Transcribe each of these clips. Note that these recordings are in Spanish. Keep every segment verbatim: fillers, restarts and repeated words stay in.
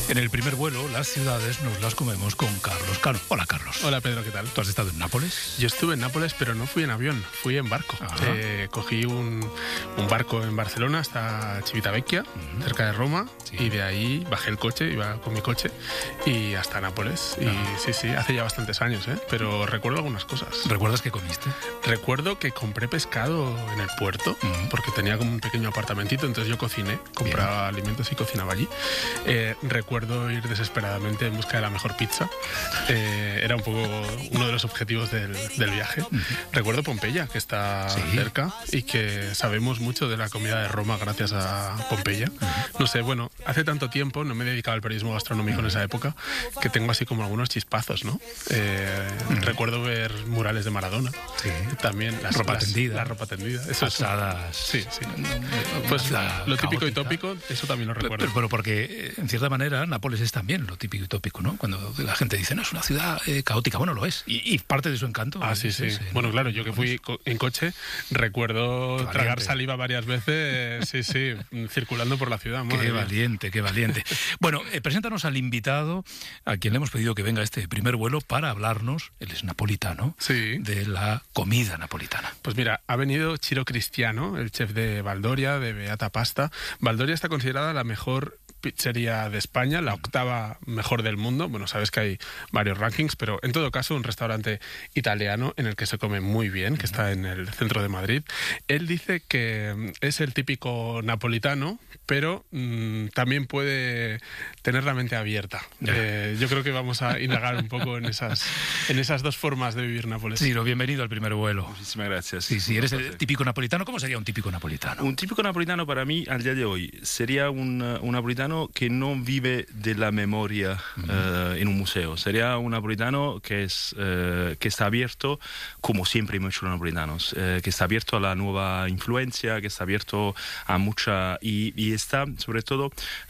En el primer vuelo, las ciudades nos las comemos con Carlos Cano. Hola, Carlos. Hola, Pedro, ¿qué tal? ¿Tú has estado en Nápoles? Yo estuve en Nápoles, pero no fui en avión, fui en barco. Eh, cogí un, un barco en Barcelona hasta Civitavecchia, uh-huh. cerca de Roma, sí. y de ahí bajé el coche, iba con mi coche, y hasta Nápoles. Y uh-huh. sí, sí, hace ya bastantes años, ¿eh? Pero recuerdo algunas cosas. ¿Recuerdas qué comiste? Recuerdo que compré pescado en el puerto, uh-huh. porque tenía como un pequeño apartamentito, entonces yo cociné, compraba Bien. alimentos y cocinaba allí. Eh, recuerdo ir desesperadamente en busca de la mejor pizza. Eh, era un poco uno de los objetivos del, del viaje. Uh-huh. Recuerdo Pompeya, que está ¿Sí? cerca y que sabemos mucho de la comida de Roma gracias a Pompeya. Uh-huh. No sé, bueno, hace tanto tiempo, no me he dedicado al periodismo gastronómico uh-huh. en esa época, que tengo así como algunos chispazos, ¿no? Eh, uh-huh. Recuerdo ver murales de Maradona. Sí. También las ropa las, tendida. La ropa tendida. Eso Pasadas. Es, sí, sí. Pues la, lo típico caótica. y tópico, eso también lo recuerdo. Pero, pero porque, en cierta manera, Nápoles es también lo típico y tópico, ¿no? Cuando la gente dice, no, es una ciudad eh, caótica. Bueno, lo es. Y, y parte de su encanto. Ah, sí, sí. Es, eh, bueno, claro, yo que fui co- en coche, recuerdo tragar saliva varias veces, sí, sí, circulando por la ciudad. Qué mía. valiente, qué valiente. Bueno, eh, preséntanos al invitado, a quien le hemos pedido que venga a este primer vuelo para hablarnos, él es napolitano, sí. de la comida napolitana. Pues mira, ha venido Ciro Cristiano, el chef de Valdoria, de Beata Pasta. Valdoria está considerada la mejor pizzería de España, la octava mejor del mundo. Bueno, sabes que hay varios rankings, pero en todo caso un restaurante italiano en el que se come muy bien, que está en el centro de Madrid. Él dice que es el típico napolitano, pero mmm, también puede tener la mente abierta. Eh, yo creo que vamos a indagar un poco en esas, en esas dos formas de vivir Nápoles. Sí, lo bienvenido al primer vuelo. Muchísimas gracias. Sí, sí, eres el típico napolitano. ¿Cómo sería un típico napolitano? Un típico napolitano para mí, al día de hoy, sería un, un napolitano que no vive de la memoria uh-huh. uh, en un museo. Sería un napolitano que, es, uh, que está abierto, como siempre hemos hecho los napolitanos, uh, que está abierto a la nueva influencia, que está abierto a mucha... Y, y está, sobre todo,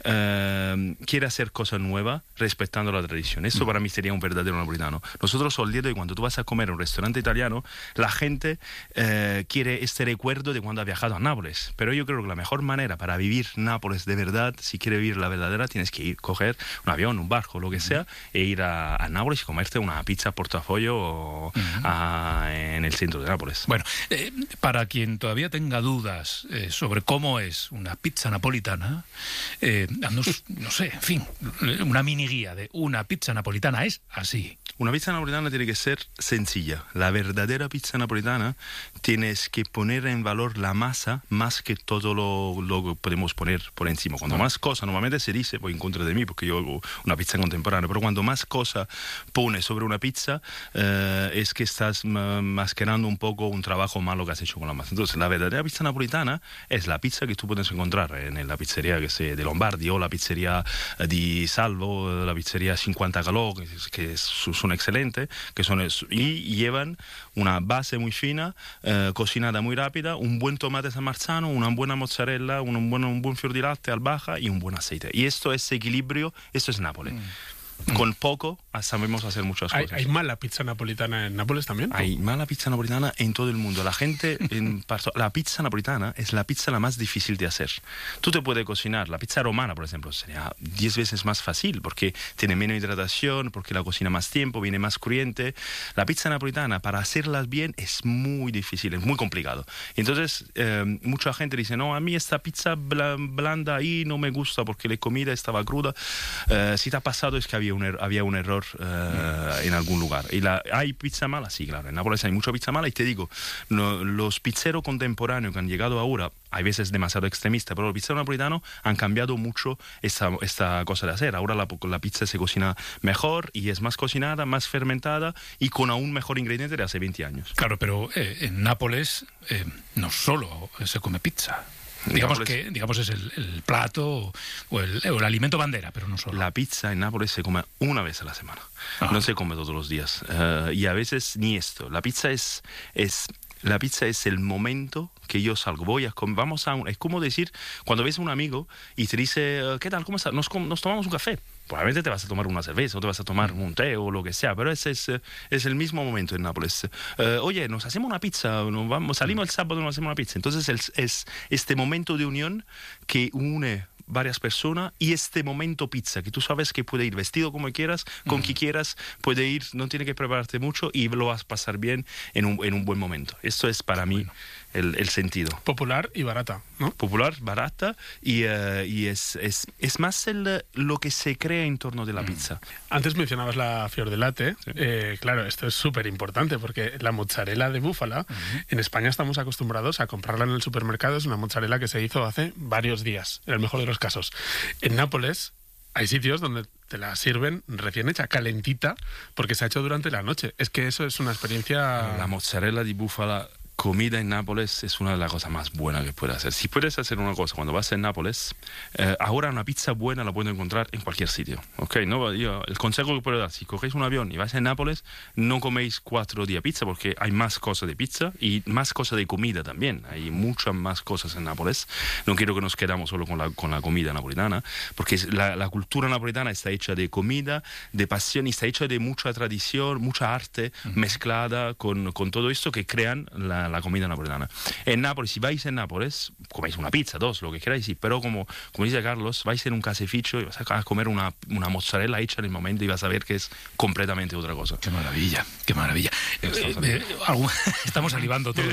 uh, quiere hacer cosas nuevas respetando la tradición. Esto uh-huh. para mí sería un verdadero napolitano. Nosotros, al día de hoy, cuando tú vas a comer a un restaurante italiano, la gente uh, quiere este recuerdo de cuando ha viajado a Nápoles. Pero yo creo que la mejor manera para vivir Nápoles de verdad, si quiere vivir la verdadera, tienes que ir, coger un avión, un barco, lo que sea, e ir a, a Nápoles y comerte una pizza portafolio o, uh-huh. a, en el centro de Nápoles. Bueno, eh, para quien todavía tenga dudas eh, sobre cómo es una pizza napolitana, eh, nos, no sé, en fin, una mini guía de una pizza napolitana es así. Una pizza napolitana tiene que ser sencilla. La verdadera pizza napolitana tienes que poner en valor la masa más que todo lo, lo que podemos poner por encima. Cuando más cosas, normalmente se dice, voy en contra de mí porque yo hago una pizza contemporánea, pero cuando más cosas pones sobre una pizza eh, es que estás m- mascarando un poco un trabajo malo que has hecho con la masa. Entonces, la verdadera pizza napolitana es la pizza que tú puedes encontrar en la pizzería que sé, de Lombardi o la pizzería di Salvo, la pizzería cincuenta calò, que, que son excelentes, que son y llevan una base muy fina, eh, cocinada muy rápida, un buen tomate san marzano, una buena mozzarella, un buen, un buen fior di latte al baja y un buen aceite. Y esto es equilibrio, esto es Nápoles. Mm. Con poco sabemos hacer muchas cosas. ¿Hay, ¿Hay mala pizza napolitana en Nápoles también? Hay mala pizza napolitana en todo el mundo. La gente, en parto, la pizza napolitana es la pizza la más difícil de hacer. Tú te puedes cocinar. La pizza romana, por ejemplo, sería diez veces más fácil porque tiene menos hidratación, porque la cocina más tiempo, viene más crujiente. La pizza napolitana, para hacerlas bien, es muy difícil, es muy complicado. Entonces, eh, mucha gente dice, no, a mí esta pizza blanda ahí no me gusta porque la comida estaba cruda. Eh, si te ha pasado es que había un, er- había un error uh, en algún lugar. Y la, ¿hay pizza mala? Sí, claro. En Nápoles hay mucha pizza mala y te digo, no, los pizzeros contemporáneos que han llegado ahora, hay veces demasiado extremistas, pero los pizzeros napolitanos han cambiado mucho esta, esta cosa de hacer. Ahora la, la pizza se cocina mejor y es más cocinada, más fermentada y con aún mejor ingrediente de hace veinte años. Claro, pero eh, en Nápoles eh, no solo se come pizza. Digamos Nápoles, que digamos es el, el plato o el, o el alimento bandera, pero no solo. La pizza en Nápoles se come una vez a la semana. Ah. No se come todos los días. Uh, y a veces ni esto. La pizza es... es La pizza es el momento que yo salgo, voy a comer, vamos a un, es como decir, cuando ves a un amigo y te dice, ¿qué tal? ¿Cómo estás? Nos, nos tomamos un café. Probablemente te vas a tomar una cerveza o te vas a tomar un té o lo que sea, pero ese es, es el mismo momento en Nápoles. Uh, oye, nos hacemos una pizza, nos vamos, salimos el sábado y nos hacemos una pizza. Entonces es, es este momento de unión que une varias personas y este momento pizza, que tú sabes que puede ir vestido como quieras, con mm. quien quieras, puede ir, no tiene que prepararte mucho y lo vas a pasar bien en un, en un buen momento. Esto es para Qué mí bueno. el, el sentido. Popular y barata, ¿no? Popular, barata y, uh, y es, es, es más el, lo que se crea en torno de la mm. pizza. Antes mencionabas la fior de latte. Sí. Eh, claro, esto es súper importante porque la mozzarella de búfala, uh-huh. en España estamos acostumbrados a comprarla en el supermercado. Es una mozzarella que se hizo hace varios días, en el mejor de los casos. En Nápoles hay sitios donde te la sirven recién hecha, calentita, porque se ha hecho durante la noche. Es que eso es una experiencia... La mozzarella de búfala, comida en Nápoles, es una de las cosas más buenas que puedes hacer. Si puedes hacer una cosa cuando vas a Nápoles, eh, ahora una pizza buena la puedes encontrar en cualquier sitio. ¿Okay? No, yo, el consejo que puedo dar, si cogéis un avión y vais a Nápoles, no coméis cuatro días pizza porque hay más cosas de pizza y más cosas de comida también. Hay muchas más cosas en Nápoles. No quiero que nos quedamos solo con la, con la comida napolitana, porque la, la cultura napolitana está hecha de comida, de pasión y está hecha de mucha tradición, mucha arte uh-huh. mezclada con, con todo esto que crean la la comida napolitana. En Nápoles, si vais en Nápoles, coméis una pizza, dos, lo que queráis, sí, pero como, como dice Carlos, vais en un caseificio y vas a comer una, una mozzarella hecha en el momento y vas a ver que es completamente otra cosa. Qué maravilla, qué maravilla. Eh, eh, algún, estamos salivando todos.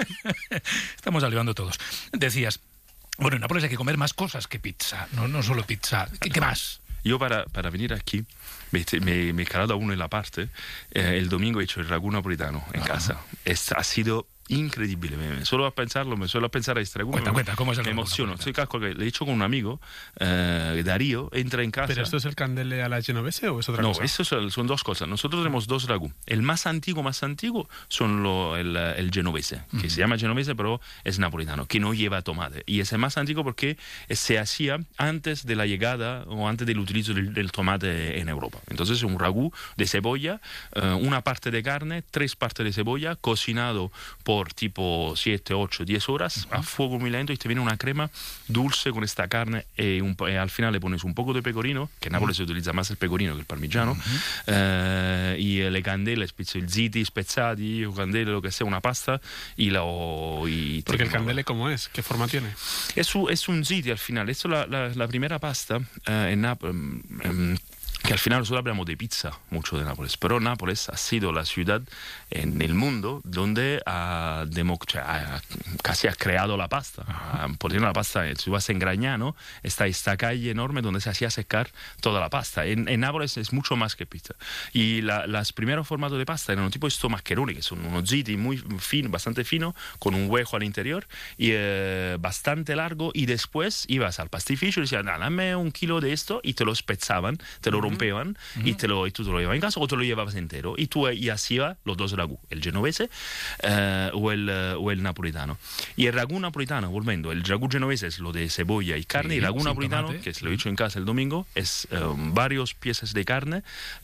Estamos salivando todos. Decías, bueno, en Nápoles hay que comer más cosas que pizza, no, no solo pizza. ¿Qué, qué más? Yo para, para venir aquí me, me, me he calado a uno en la parte. Eh, el domingo he hecho el ragú napolitano en Ajá. casa. Es, ha sido increíble. Me, solo a pensarlo, me suelo pensar a este ragú. Cuenta, me, cuenta, ¿cómo es el Me ragú emociono. napolitano? Soy casco que le he hecho con un amigo, eh, Darío, entra en casa. ¿Pero esto es el candele a la genovese o es otra no, cosa? No, estos son, son dos cosas. Nosotros tenemos dos ragú. El más antiguo, más antiguo, son lo, el, el genovese, que uh-huh. se llama genovese, pero es napolitano, que no lleva tomate. Y es el más antiguo porque se hacía antes de la llegada o antes del utilizo del, del tomate en Europa. Entonces es un ragú de cebolla, uh, una parte de carne, tres partes de cebolla, cocinado por tipo siete, ocho, diez horas uh-huh. a fuego muy lento y te viene una crema dulce con esta carne y, un, y al final le pones un poco de pecorino, que en Nápoles uh-huh. se utilizza más el pecorino que el parmigiano, uh-huh. eh, y le candele, il ziti spezzati, o candele, lo que sea, una pasta y la... Y Porque el candele, ¿cómo es? ¿Qué forma tiene? Es, un, es un ziti al final. Esto la, la, la primera pasta eh, en Nápoles... Um, que al final nosotros hablamos de pizza mucho de Nápoles, pero Nápoles ha sido la ciudad en el mundo donde ha, demo, cioè, ha casi ha creado la pasta. Ha, por ejemplo, la pasta, si vas en Gragnano, está esta calle enorme donde se hacía secar toda la pasta. En, en Nápoles es mucho más que pizza. Y la, los primeros formatos de pasta eran tipo estos maccheroni, que son unos ziti muy fin, bastante fino, con un hueco al interior y eh, bastante largo. Y después ibas al pastificio y decían, dame un kilo de esto y te lo spezzaban, te lo rompeban uh-huh. y, te lo, y tú te lo llevabas en casa o te lo llevabas entero y tú y hacías los dos ragú, el genovese eh, o, el, o el napolitano. Y el ragú napolitano, volviendo, el ragú genovese es lo de cebolla y carne, sí, y el ragú napolitano, tomate. Que se lo he hecho en casa el domingo, es um, varios piezas de carne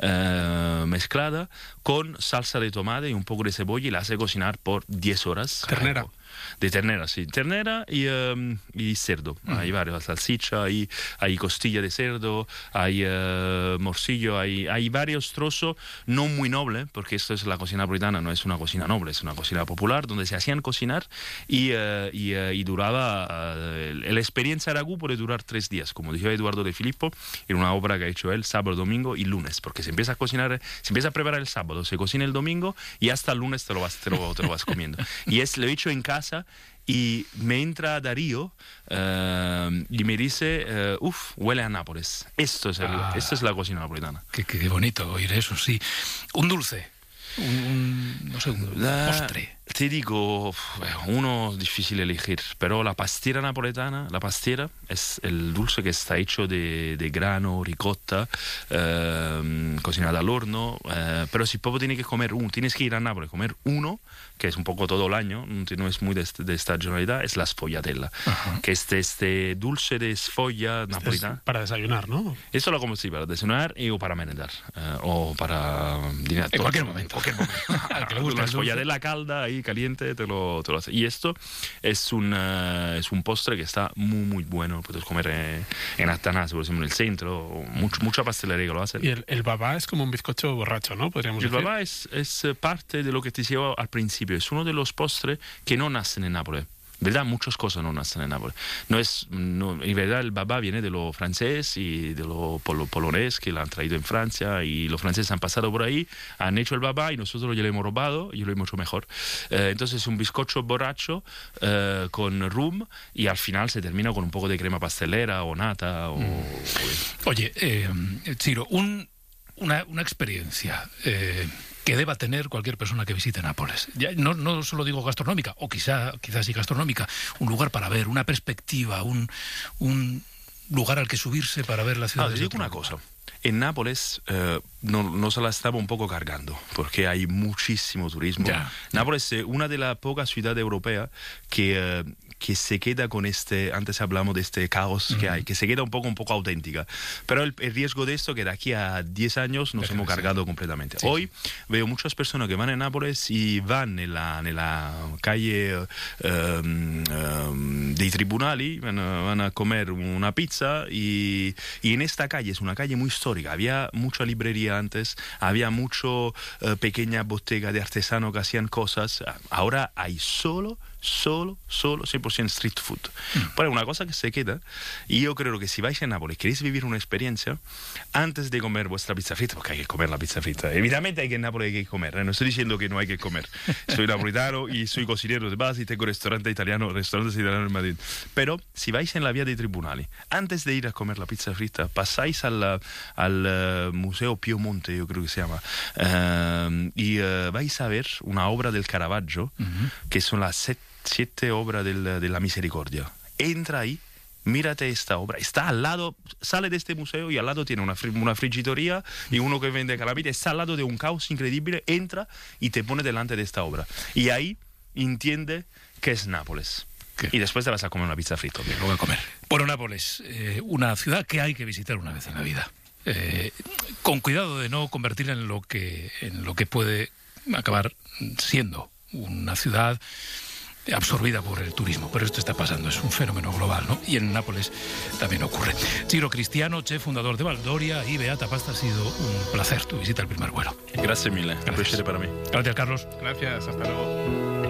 uh, mezclada con salsa de tomate y un poco de cebolla y la hace cocinar por diez horas. Ternera. De ternera, sí. Ternera y, um, y cerdo. Mm. Hay varios, salchicha, hay, hay costilla de cerdo, hay uh, morcillo, hay, hay varios trozos, no muy noble, porque esto es la cocina napolitana, no es una cocina noble, es una cocina popular, donde se hacían cocinar y, uh, y, uh, y duraba, uh, la experiencia ragú puede durar tres días, como dijo Eduardo de Filippo, en una obra que ha hecho él, sábado, domingo y lunes, porque se empieza a cocinar, se empieza a preparar el sábado, se cocina el domingo y hasta el lunes te lo vas, te lo, te lo vas comiendo. Y es, lo he hecho en casa. Y me entra Darío uh, y me dice, uh, uff, huele a Nápoles. Esto es, el, ah, esto es la cocina napolitana. Qué, qué bonito oír eso, sí. Un dulce, un, un no sé, un la, postre. Te digo, uno difícil elegir, pero la pastiera napoletana, la pastiera es el dulce que está hecho de, de grano, ricotta, eh, cocinada al horno, eh, pero si poco tienes que comer uno, tienes que ir a Nápoles, comer uno, que es un poco todo el año, no es muy de, de estacionalidad, es la sfogliatella, uh-huh. que es este dulce de sfoglia este napolitana. Para desayunar, ¿no? Eso lo como sí, para desayunar y o para merendar, eh, o para... Dinar, en cualquier momento. Cualquier momento. Al que le gusta la sfogliatella calda ahí caliente te lo, te lo hace. Y esto es un, uh, es un postre que está muy muy bueno, puedes comer eh, en Atanasio, por ejemplo, en el centro, mucho, mucha pastelería que lo hacen. Y el, el babá es como un bizcocho borracho, ¿no? Podríamos el decir. babá es, es parte de lo que te decía al principio, es uno de los postres que no nacen en Nápoles. verdad, muchas cosas no nacen en Nápoles. No es, no, en verdad, el babá viene de lo francés y de lo pol polonés que lo han traído en Francia, y los franceses han pasado por ahí, han hecho el babá y nosotros ya lo hemos robado y lo hemos hecho mejor. Eh, entonces es un bizcocho borracho eh, con rum, y al final se termina con un poco de crema pastelera o nata. O, mm. o... Oye, eh, Ciro, un, una, una experiencia... Eh, que deba tener cualquier persona que visite Nápoles. Ya no, no solo digo gastronómica, o quizá, quizás sí gastronómica, un lugar para ver, una perspectiva, un, un lugar al que subirse para ver la ciudad. Ah, te digo una cosa. En Nápoles eh, no, nos la estaba un poco cargando, porque hay muchísimo turismo. Ya, Nápoles es una de las pocas ciudades europeas que... Eh, que se queda con este, antes hablamos de este caos uh-huh. que hay, que se queda un poco, un poco auténtica. Pero el, el riesgo de esto que de aquí a diez años nos hemos cargado sí. completamente. Sí, Hoy sí. veo muchas personas que van a Nápoles y van en la, en la calle um, um, dei Tribunali, van a, van a comer una pizza, y, y en esta calle, es una calle muy histórica, había mucha librería antes, había mucho uh, pequeña bottega de artesanos que hacían cosas. Ahora hay solo solo, solo cien por ciento street food. Mm. Pero una cosa que se queda, y yo creo que si vais a Nápoles, queréis vivir una experiencia, antes de comer vuestra pizza frita, porque hay que comer la pizza frita, evidentemente hay que en Nápoles hay que comer, ¿eh? No estoy diciendo que no hay que comer. Soy napolitano y soy cocinero de base y tengo restaurante italiano, restaurantes italianos en Madrid. Pero si vais en la vía dei Tribunali, antes de ir a comer la pizza frita, pasáis al, al uh, Museo Piemonte, yo creo que se llama, uh, y uh, vais a ver una obra del Caravaggio, uh-huh. que son las set siete obras del, de la misericordia. Entra ahí, mírate esta obra, está al lado, sale de este museo y al lado tiene una, una frigitoría y uno que vende calamita, está al lado de un caos increíble, entra y te pone delante de esta obra. Y ahí entiende que es Nápoles. ¿Qué? Y después te vas a comer una pizza frita. Lo voy a comer. Bueno, Nápoles, eh, una ciudad que hay que visitar una vez en la vida. Eh, con cuidado de no convertirla en lo que, en lo que puede acabar siendo una ciudad absorbida por el turismo, pero esto está pasando, es un fenómeno global, ¿no? Y en Nápoles también ocurre. Ciro Cristiano, chef fundador de Valdoria y Beata Pasta, ha sido un placer tu visita al Primer Vuelo. Gracias mille, un placer para mí. Gracias, Carlos. Gracias, hasta luego.